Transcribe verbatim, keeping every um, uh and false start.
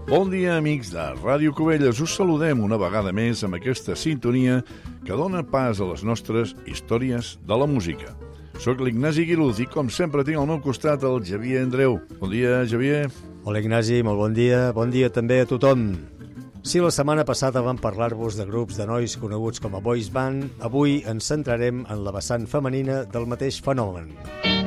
Bon dia, amics de Ràdio Cubelles. Us saludem una vegada més amb aquesta sintonia que dona pas a les nostres històries de la música. Soc l'Ignasi Guiluz i, com sempre, tinc al meu costat el Xavier Andreu. Bon dia, Xavier. Hola, Ignasi, molt bon dia. Bon dia també a tothom. Si la setmana passada vam parlar-vos de grups de nois coneguts com a boys band, avui ens centrarem en la vessant femenina del mateix fenomen.